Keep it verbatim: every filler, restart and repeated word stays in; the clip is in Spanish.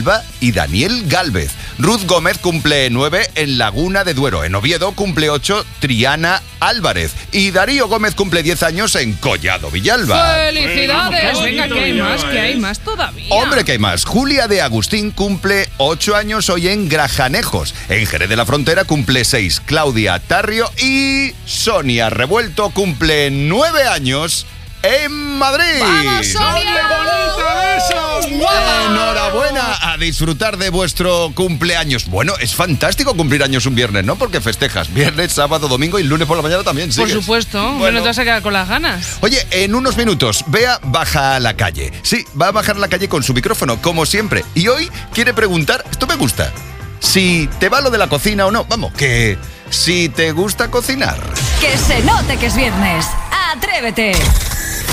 Alba y Daniel Gálvez. Ruth Gómez cumple nueve en Laguna de Duero. En Oviedo cumple ocho Triana Álvarez. Y Darío Gómez cumple diez años en Collado Villalba. ¡Felicidades! Venga, que hay más, que hay más todavía. Hombre, que hay más. Julia de Agustín cumple ocho años hoy en Grajanejos. En Jerez de la Frontera cumple seis Claudia Tarrio. Y Sonia Revuelto cumple nueve años en Madrid. ¡Vamos, Sonia! Enhorabuena, a disfrutar de vuestro cumpleaños. Bueno, es fantástico cumplir años un viernes, ¿no? Porque festejas viernes, sábado, domingo y lunes por la mañana también, ¿sigues? Por supuesto, bueno. bueno, te vas a quedar con las ganas. Oye, en unos minutos, Bea baja a la calle. Sí, va a bajar a la calle con su micrófono, como siempre. Y hoy quiere preguntar, esto me gusta, si te va lo de la cocina o no. Vamos, que si te gusta cocinar. Que se note que es viernes. ¡Atrévete!